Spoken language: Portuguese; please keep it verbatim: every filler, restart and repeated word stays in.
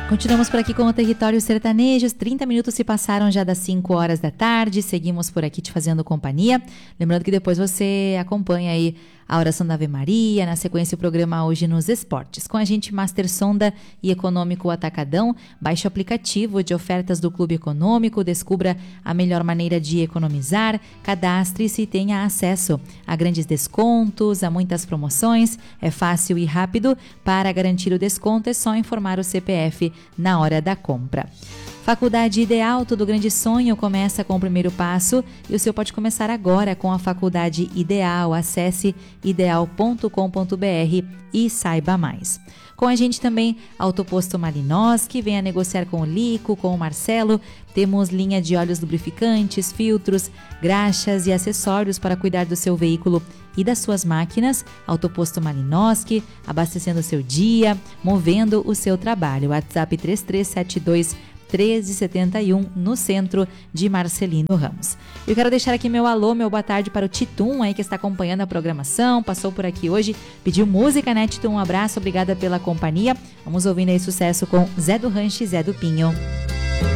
Continuamos por aqui com o Território Sertanejo. trinta minutos se passaram já das cinco horas da tarde. Seguimos por aqui te fazendo companhia. Lembrando que depois você acompanha aí a oração da Ave Maria, na sequência o programa Hoje nos Esportes. Com a gente, Master Sonda e Econômico Atacadão. Baixe o aplicativo de ofertas do Clube Econômico, descubra a melhor maneira de economizar, cadastre-se e tenha acesso a grandes descontos, a muitas promoções. É fácil e rápido. Para garantir o desconto é só informar o C P F na hora da compra. Faculdade Ideal, todo grande sonho começa com o primeiro passo e o seu pode começar agora com a Faculdade Ideal. Acesse ideal ponto com ponto b r e saiba mais. Com a gente também, Autoposto Malinoski, venha negociar com o Lico, com o Marcelo. Temos linha de óleos lubrificantes, filtros, graxas e acessórios para cuidar do seu veículo e das suas máquinas. Autoposto Malinoski, abastecendo o seu dia, movendo o seu trabalho. WhatsApp três três sete dois treze setenta e um, no centro de Marcelino Ramos. Eu quero deixar aqui meu alô, meu boa tarde para o Titum aí que está acompanhando a programação, passou por aqui hoje, pediu música, né, Titum? Um abraço, obrigada pela companhia. Vamos ouvindo aí sucesso com Zé do Rancho e Zé do Pinho.